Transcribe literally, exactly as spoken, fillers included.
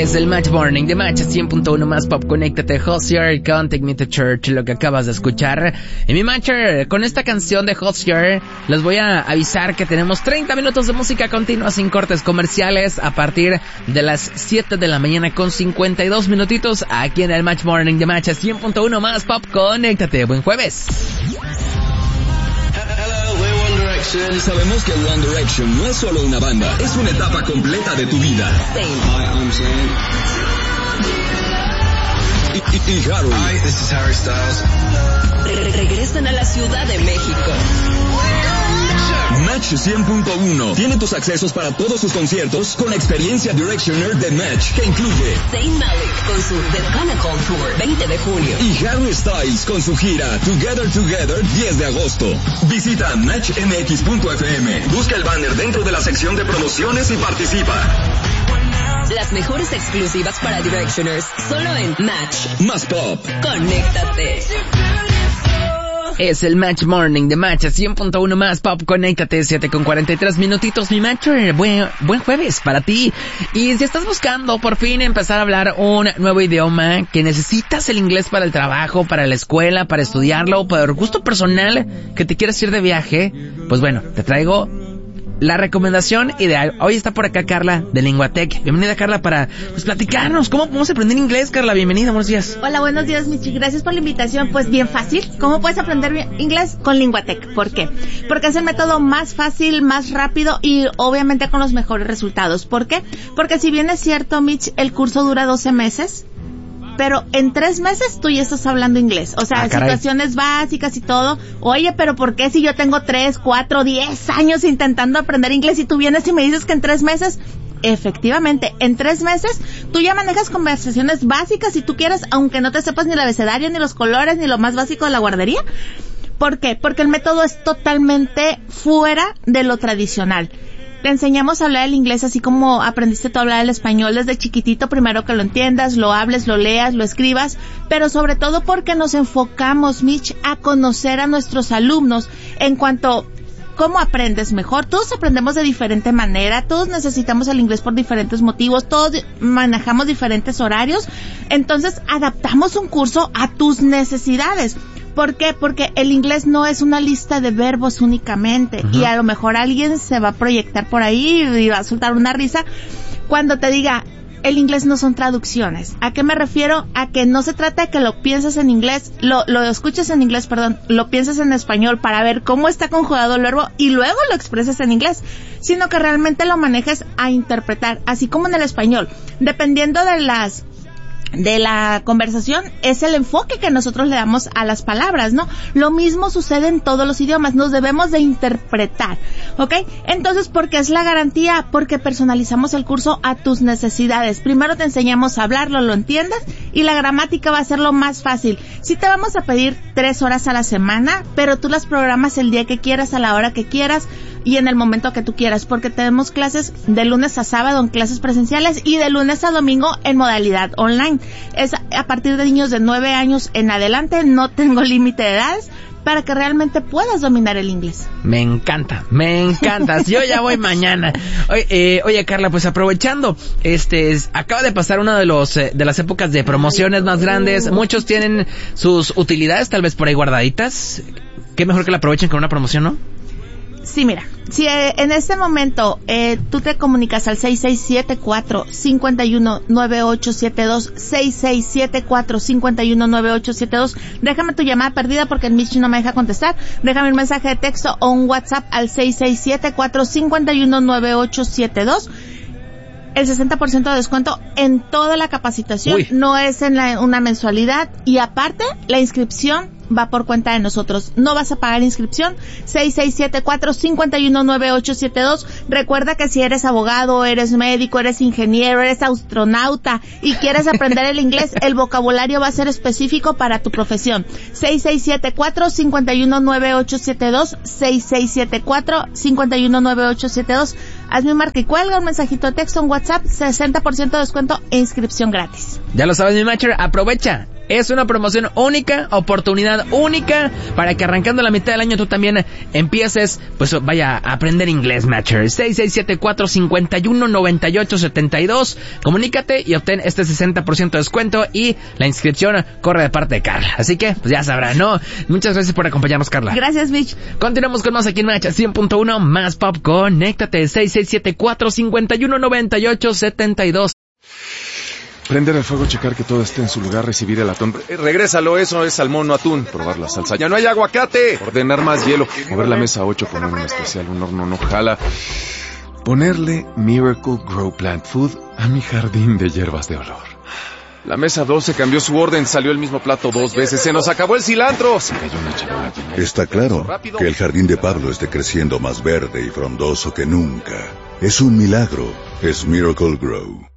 Es el Match Morning de Match cien punto uno más pop. Conéctate, Hozier con Take Me to Church, lo que acabas de escuchar. Y mi Matcher, con esta canción de Hozier, les voy a avisar que tenemos treinta minutos de música continua sin cortes comerciales a partir de las siete de la mañana con cincuenta y dos minutitos aquí en el Match Morning de Match cien punto uno más pop. Conéctate, buen jueves. Sabemos que One Direction no es solo una banda, es una etapa completa de tu vida. Hi, I'm Zayn. Y, y, y Harry. Hi, this is Harry Styles. Re- regresan a la Ciudad de México. Match cien punto uno tiene tus accesos para todos sus conciertos con la experiencia Directioner de Match, que incluye Zayn Malik con su The Pinnacle Tour veinte de junio y Harry Styles con su gira Together Together diez de agosto. Visita match m x punto f m, busca el banner dentro de la sección de promociones y participa. Las mejores exclusivas para Directioners, solo en Match. Más pop. Conéctate. Es el Match Morning de Match cien punto uno más pop. Conéctate, siete con cuarenta y tres minutitos. Mi Matcher, buen, buen jueves para ti. Y si estás buscando por fin empezar a hablar un nuevo idioma, que necesitas el inglés para el trabajo, para la escuela, para estudiarlo, por gusto personal, que te quieres ir de viaje, pues bueno, te traigo la recomendación ideal. Hoy está por acá Carla de Linguatec. Bienvenida, Carla, para pues platicarnos cómo podemos aprender inglés. Carla, bienvenida, buenos días. Hola, buenos días, Michi. Gracias por la invitación. Pues bien fácil. ¿Cómo puedes aprender inglés? Con Linguatec. ¿Por qué? Porque es el método más fácil, más rápido y obviamente con los mejores resultados. ¿Por qué? Porque si bien es cierto, Mich, el curso dura doce meses, pero en tres meses tú ya estás hablando inglés. O sea, ah, situaciones básicas y todo. Oye, pero ¿por qué si yo tengo tres, cuatro, diez años intentando aprender inglés y tú vienes y me dices que en tres meses? Efectivamente, en tres meses tú ya manejas conversaciones básicas si tú quieres, aunque no te sepas ni el abecedario, ni los colores, ni lo más básico de la guardería. ¿Por qué? Porque el método es totalmente fuera de lo tradicional. Te enseñamos a hablar el inglés así como aprendiste tú a hablar el español desde chiquitito, primero que lo entiendas, lo hables, lo leas, lo escribas, pero sobre todo porque nos enfocamos, Mitch, a conocer a nuestros alumnos en cuanto cómo aprendes mejor. Todos aprendemos de diferente manera, todos necesitamos el inglés por diferentes motivos, todos manejamos diferentes horarios, entonces adaptamos un curso a tus necesidades. ¿Por qué? Porque el inglés no es una lista de verbos únicamente. Uh-huh. Y a lo mejor alguien se va a proyectar por ahí y va a soltar una risa cuando te diga, el inglés no son traducciones. ¿A qué me refiero? A que no se trata de que lo pienses en inglés, lo, lo escuches en inglés, perdón, lo pienses en español para ver cómo está conjugado el verbo y luego lo expreses en inglés, sino que realmente lo manejes a interpretar, así como en el español. Dependiendo de las... de la conversación, es el enfoque que nosotros le damos a las palabras, ¿no? Lo mismo sucede en todos los idiomas, nos debemos de interpretar, ¿ok? Entonces, ¿por qué es la garantía? Porque personalizamos el curso a tus necesidades. Primero te enseñamos a hablarlo, lo entiendas, y la gramática va a ser lo más fácil. Sí te vamos a pedir tres horas a la semana, pero tú las programas el día que quieras, a la hora que quieras, y en el momento que tú quieras, porque tenemos clases de lunes a sábado en clases presenciales y de lunes a domingo en modalidad online. Es a partir de niños de nueve años en adelante, no tengo límite de edades, para que realmente puedas dominar el inglés. Me encanta, me encanta. Yo ya voy mañana. Oye, eh, oye, Carla, pues aprovechando, este, es, acaba de pasar una de los eh, de las épocas de promociones más grandes. Muchos tienen sus utilidades tal vez por ahí guardaditas. Qué mejor que la aprovechen con una promoción, ¿no? Sí, mira, si eh, en este momento eh, tú te comunicas al seis seis siete cuatro, cinco uno nueve ocho siete dos, seis seis siete cuatro, cinco uno nueve ocho siete dos, déjame tu llamada perdida porque el Michi no me deja contestar, déjame un mensaje de texto o un WhatsApp al seis seis siete cuatro, cinco uno nueve ocho siete dos. El sesenta por ciento de descuento en toda la capacitación. Uy. No es en la, una mensualidad, y aparte la inscripción va por cuenta de nosotros. No vas a pagar inscripción. seis seis siete cuatro, cinco uno nueve ocho siete dos. Recuerda que si eres abogado, eres médico, eres ingeniero, eres astronauta y quieres aprender el inglés, el vocabulario va a ser específico para tu profesión. seis seis siete cuatro, cinco uno nueve ocho siete dos, seis seis siete cuatro, cinco uno nueve ocho siete dos. Hazme un marca y cuelga, un mensajito de texto, un WhatsApp, sesenta por ciento de descuento e inscripción gratis. Ya lo sabes, mi matcher, aprovecha. Es una promoción única, oportunidad única, para que arrancando la mitad del año tú también empieces, pues vaya a aprender inglés, Matcher. seis seis siete cuatro, cinco uno, nueve ocho siete dos. Comunícate y obtén este sesenta por ciento de descuento y la inscripción corre de parte de Carla. Así que, pues ya sabrán, ¿no? Muchas gracias por acompañarnos, Carla. Gracias, Mitch. Continuamos con más aquí en Match cien punto uno, más pop, conéctate. seis seis siete cuatro, cinco uno, nueve ocho siete dos. Prender el fuego, checar que todo esté en su lugar, recibir el atún. Eh, regrésalo, eso es salmón, no atún. Probar la salsa. ¡Ya no hay aguacate! Ordenar más hielo. Mover la mesa ocho, poner un especial, un horno no jala. Ponerle Miracle Grow Plant Food a mi jardín de hierbas de olor. La mesa doce cambió su orden, salió el mismo plato dos veces. ¡Se nos acabó el cilantro! Se cayó una charola. Está claro que el jardín de Pablo esté creciendo más verde y frondoso que nunca. Es un milagro. Es Miracle Grow.